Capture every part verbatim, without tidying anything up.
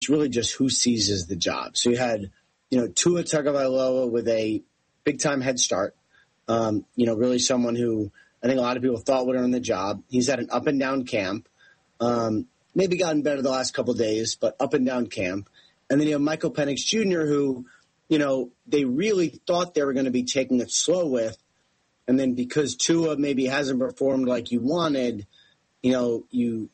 it's really just who seizes the job. So you had, you know, Tua Tagovailoa with a big-time head start. Um, you know, really someone who I think a lot of people thought would earn the job. He's had an up-and-down camp. Um, maybe gotten better the last couple of days, but up-and-down camp. And then you have Michael Penix Junior, who, you know, they really thought they were going to be taking it slow with. And then because Tua maybe hasn't performed like you wanted, you know, you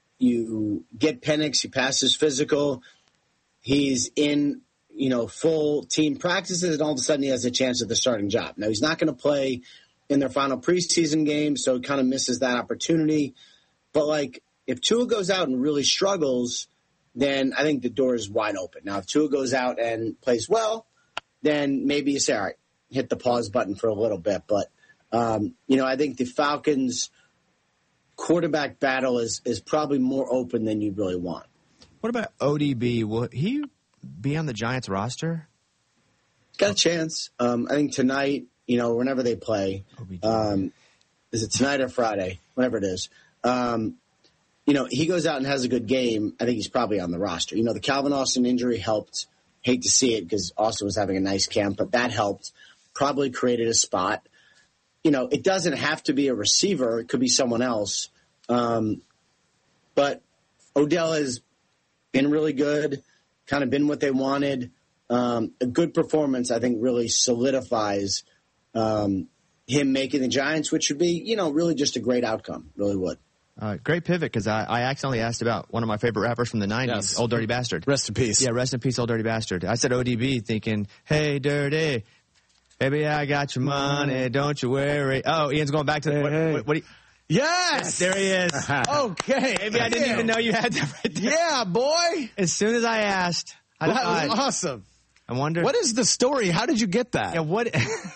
you get Penix, he passes physical, he's in, you know, full team practices, and all of a sudden he has a chance at the starting job. Now, he's not going to play in their final preseason game, so he kind of misses that opportunity. But, like, if Tua goes out and really struggles, then I think the door is wide open. Now, if Tua goes out and plays well, then maybe you say, all right, hit the pause button for a little bit. But, um, you know, I think the Falcons' quarterback battle is, is probably more open than you really want. What about O D B? Will he be on the Giants roster? Got a chance. Um, I think tonight, you know, whenever they play, um, is it tonight or Friday? Whatever it is. Um, you know, he goes out and has a good game. I think he's probably on the roster. You know, the Calvin Austin injury helped. Hate to see it because Austin was having a nice camp, but that helped. Probably created a spot. You know, it doesn't have to be a receiver. It could be someone else. Um, but Odell has been really good, kind of been what they wanted. Um, a good performance, I think, really solidifies um, him making the Giants, which would be, you know, really just a great outcome. Really would. Uh, great pivot, because I, I accidentally asked about one of my favorite rappers from the nineties, Yes. Old Dirty Bastard. Rest in peace. Yeah, rest in peace, Old Dirty Bastard. I said O D B thinking, hey, Dirty, baby, I got your money, don't you worry. Oh, Ian's going back to the, Hey, what, hey. what, what do you, Yes! there he is. Okay. Maybe I didn't even know you had that right there. Yeah, boy. As soon as I asked, I That thought, was awesome. I wonder. What is the story? How did you get that? Yeah, what?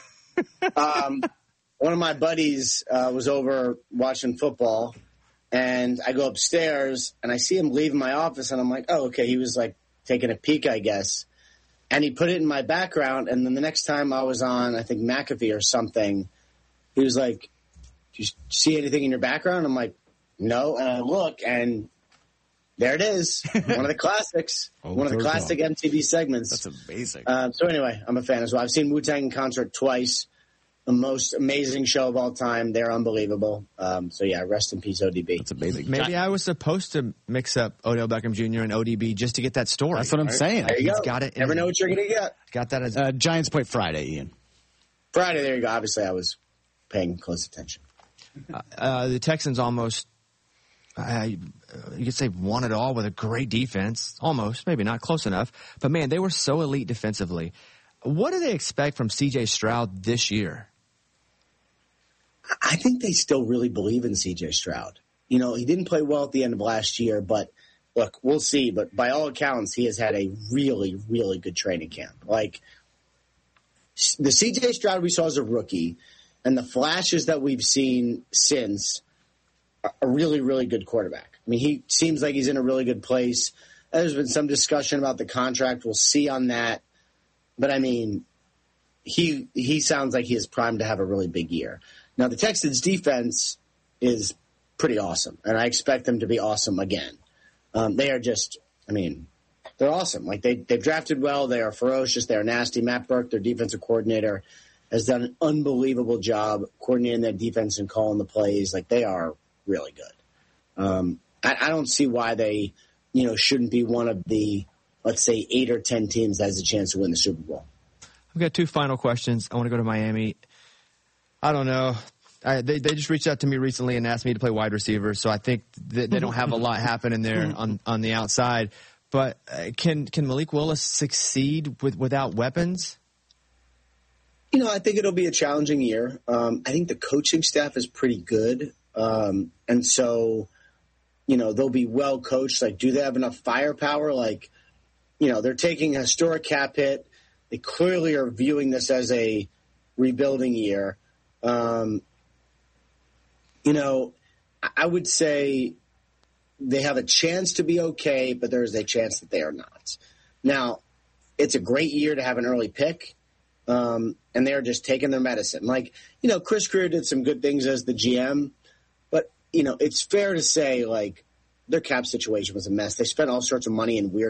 um, one of my buddies uh, was over watching football, and I go upstairs, and I see him leaving my office, and I'm like, oh, okay, he was, like, taking a peek, I guess. And he put it in my background, and then the next time I was on, I think, McAfee or something, he was like, do you see anything in your background? I'm like, no. And I look, and there it is. One of the classics. Oh, one of the third classic one. M T V segments. That's amazing. Uh, so anyway, I'm a fan as well. I've seen Wu-Tang in concert twice. The most amazing show of all time. They're unbelievable. Um, so yeah, rest in peace, O D B. That's amazing. Maybe I was supposed to mix up Odell Beckham Junior and O D B just to get that story. That's what I'm saying. There you He's go. got it in Never him. know what you're going to get. Got that as Uh, Giants play Friday, Ian. Friday, there you go. Obviously, I was paying close attention. uh, the Texans almost, uh, you could say, won it all with a great defense. Almost, maybe not close enough. But, man, they were so elite defensively. What do they expect from C J Stroud this year? I think they still really believe in C J Stroud. You know, he didn't play well at the end of last year, but look, we'll see. But by all accounts, he has had a really, really good training camp. Like, the C J Stroud we saw as a rookie and the flashes that we've seen since are a really, really good quarterback. I mean, he seems like he's in a really good place. There's been some discussion about the contract. We'll see on that. But, I mean, he he sounds like he is primed to have a really big year. Now, the Texans' defense is pretty awesome, and I expect them to be awesome again. Um, they are just, I mean, they're awesome. Like, they, they've drafted well. They are ferocious. They are nasty. Matt Burke, their defensive coordinator, has done an unbelievable job coordinating their defense and calling the plays. Like, they are really good. Um, I, I don't see why they, you know, shouldn't be one of the, let's say, eight or ten teams that has a chance to win the Super Bowl. I've got two final questions. I want to go to Miami. I don't know. I, they they just reached out to me recently and asked me to play wide receiver, so I think that they don't have a lot happening there on, on the outside. But uh, can can Malik Willis succeed with without weapons? You know, I think it'll be a challenging year. Um, I think the coaching staff is pretty good. Um, and so, you know, they'll be well coached. Like, do they have enough firepower? Like, you know, they're taking a historic cap hit. They clearly are viewing this as a rebuilding year. Um, you know, I would say they have a chance to be okay, but there is a chance that they are not. Now, it's a great year to have an early pick, um, and they're just taking their medicine. Like, you know, Chris Greer did some good things as the G M, but, you know, it's fair to say, like, their cap situation was a mess. They spent all sorts of money in weird places.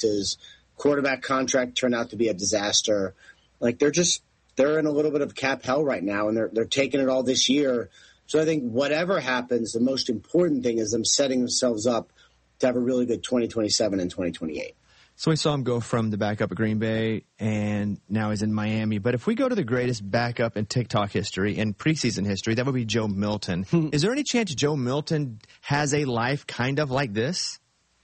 His quarterback contract turned out to be a disaster. Like, they're just they're in a little bit of cap hell right now, and they're they're taking it all this year. So I think whatever happens, the most important thing is them setting themselves up to have a really good twenty twenty-seven and twenty twenty-eight. So we saw him go from the backup at Green Bay, and now he's in Miami. But if we go to the greatest backup in TikTok history and preseason history, that would be Joe Milton. Is there any chance Joe Milton has a life kind of like this?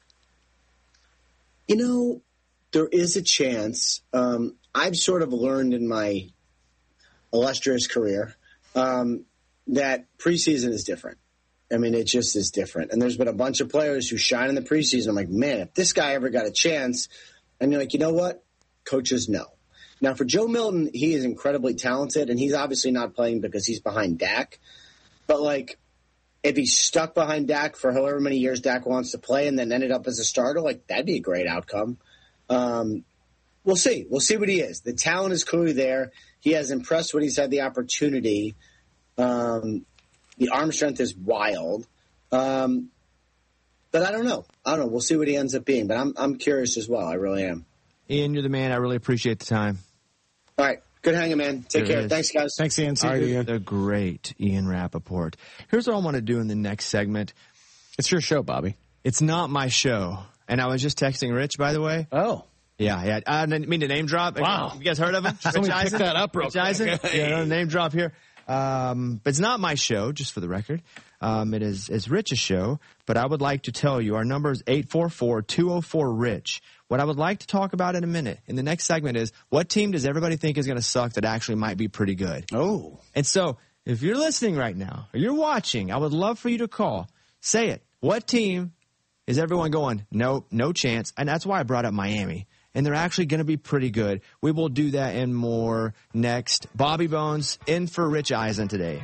You know, there is a chance. Um, I've sort of learned in my illustrious career um, that preseason is different. I mean, it just is different. And there's been a bunch of players who shine in the preseason. I'm like, man, if this guy ever got a chance, and you're like, you know what? Coaches know. Now, for Joe Milton, he is incredibly talented, and he's obviously not playing because he's behind Dak. But, like, if he's stuck behind Dak for however many years Dak wants to play and then ended up as a starter, like, that'd be a great outcome. Um, we'll see. We'll see what he is. The talent is clearly there. He has impressed when he's had the opportunity. Um The arm strength is wild. Um, but I don't know. I don't know. We'll see what he ends up being. But I'm I'm curious as well. I really am. Ian, you're the man. I really appreciate the time. All right. Good hanging, man. Take There care. it is. Thanks, guys. Thanks, Ian. See All right, you, Ian. the great Ian Rappaport. Here's what I want to do in the next segment. It's your show, Bobby. It's not my show. And I was just texting Rich, by the way. Oh. Yeah, yeah. I didn't mean to name drop. Wow. You guys heard of him? Let me Rich pick Eisen? that up real Rich quick. Eisen? Hey. Yeah, no, name drop here. Um, but it's not my show, just for the record. Um, it is, is Rich's show. But I would like to tell you, our number is eight four four, two oh four, RICH. What I would like to talk about in a minute, in the next segment, is what team does everybody think is going to suck that actually might be pretty good? Oh. And so, if you're listening right now, or you're watching, I would love for you to call. Say it. What team is everyone going, no, no chance? And that's why I brought up Miami. And they're actually going to be pretty good. We will do that and more next. Bobby Bones in for Rich Eisen today.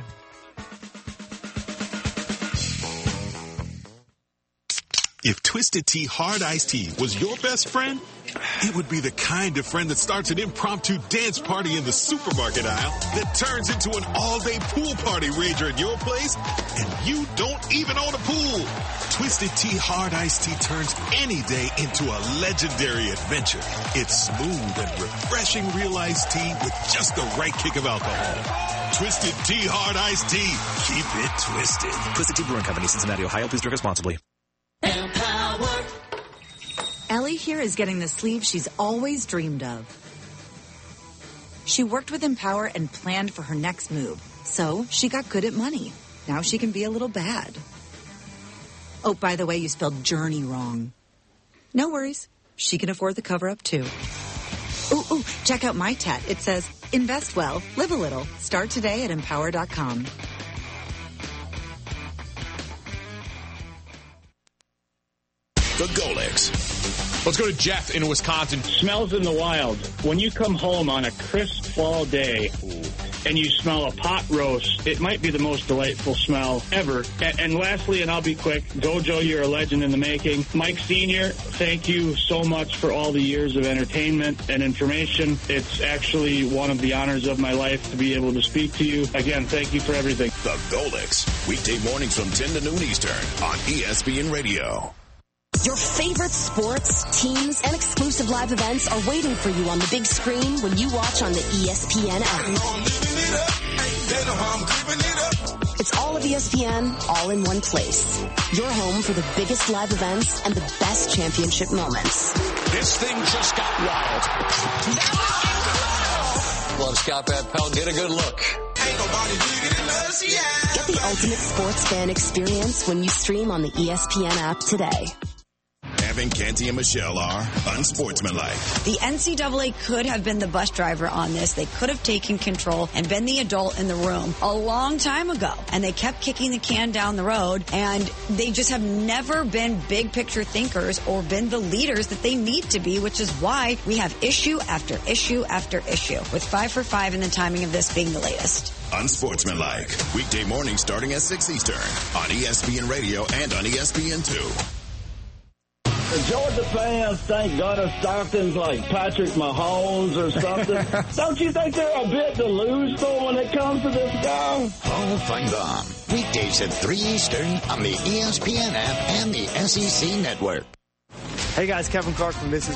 If Twisted Tea Hard Iced Tea was your best friend, it would be the kind of friend that starts an impromptu dance party in the supermarket aisle that turns into an all-day pool party rager at your place, and you don't even own a pool. Twisted Tea Hard Iced Tea turns any day into a legendary adventure. It's smooth and refreshing real iced tea with just the right kick of alcohol. Twisted Tea Hard Iced Tea. Keep it twisted. Twisted Tea Brewing Company, Cincinnati, Ohio. Please drink responsibly. Empower. Ellie here is getting the sleeve she's always dreamed of. She worked with Empower and planned for her next move. So she got good at money. Now she can be a little bad. Oh, by the way, you spelled journey wrong. No worries. She can afford the cover-up, too. Ooh, ooh, check out my tat. It says, invest well, live a little. Start today at empower dot com. The Golix. Let's go to Jeff in Wisconsin. Smells in the wild. When you come home on a crisp fall day and you smell a pot roast, it might be the most delightful smell ever. And, and lastly, and I'll be quick, Gojo, you're a legend in the making. Mike Senior, thank you so much for all the years of entertainment and information. It's actually one of the honors of my life to be able to speak to you. Again, thank you for everything. The Golix. Weekday mornings from ten to noon Eastern on E S P N Radio. Your favorite sports, teams, and exclusive live events are waiting for you on the big screen when you watch on the E S P N app. It's all of E S P N, all in one place. Your home for the biggest live events and the best championship moments. This thing just got wild. Love Scott Van Pelt. Get a good look. Get the ultimate sports fan experience when you stream on the E S P N app today. Evan, Canty, and Michelle are unsportsmanlike. The N C double A could have been the bus driver on this. They could have taken control and been the adult in the room a long time ago. And they kept kicking the can down the road. And they just have never been big picture thinkers or been the leaders that they need to be, which is why we have issue after issue after issue, with five for five and the timing of this being the latest. Unsportsmanlike. Weekday mornings starting at six Eastern on E S P N Radio and on E S P N two. The Georgia fans think Gunnar Stockton's like Patrick Mahomes or something. Don't you think they're a bit delusional when it comes to this guy? Hall of Fun Bomb. Weekdays at three Eastern on the E S P N app and the S E C Network. Hey guys, Kevin Clark from This Is